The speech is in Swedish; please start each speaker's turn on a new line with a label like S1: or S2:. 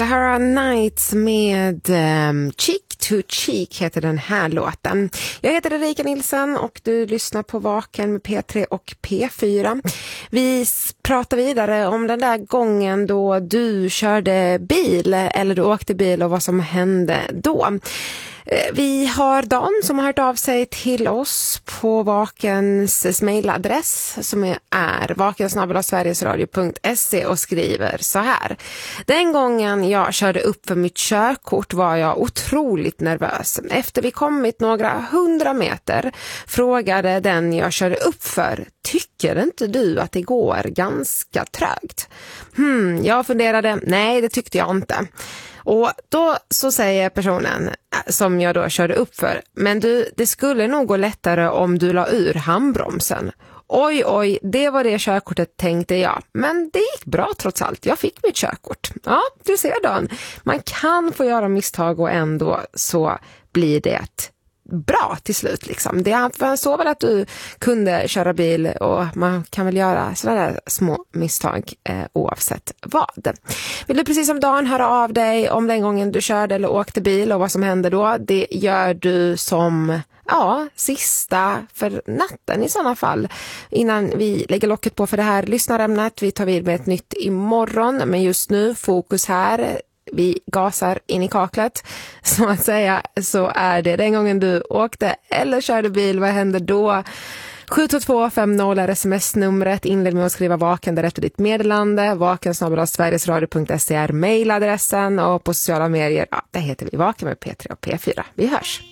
S1: Sahara Nights med Cheek to Cheek heter den här låten. Jag heter Erika Nilsson och du lyssnar på Vaken med P3 och P4. Vi pratar vidare om den där gången då du körde bil eller du åkte bil och vad som hände då. Vi har Dan som har hört av sig till oss på Vakens mailadress som är vakensnabel@sverigesradio.se och skriver så här. Den gången jag körde upp för mitt körkort var jag otroligt nervös. Efter vi kommit några 100 meter frågade den jag körde upp för: tycker inte du att det går ganska trögt? Jag funderade, nej det tyckte jag inte. Och då så säger personen som jag då körde upp för: men du, det skulle nog gå lättare om du la ur handbromsen. Oj, det var det körkortet tänkte jag. Men det gick bra trots allt. Jag fick mitt körkort. Ja, du ser Dan. Man kan få göra misstag och ändå så blir det bra till slut liksom. Det är så väl att du kunde köra bil och man kan väl göra sådana där små misstag oavsett vad. Vill du precis som Dan höra av dig om den gången du körde eller åkte bil och vad som hände då? Det gör du som sista för natten i sådana fall. Innan vi lägger locket på för det här lyssnarämnet. Vi tar vid med ett nytt imorgon, men just nu fokus här. Vi gasar in i kaklet, så att säga, så är det den gången du åkte eller körde bil. Vad hände då? 72250 är sms-numret. Inled med att skriva vaken därefter ditt meddelande. vakensnabel@sverigesradio.se är mailadressen och på sociala medier, där heter vi Vaken med P3 och P4. Vi hörs!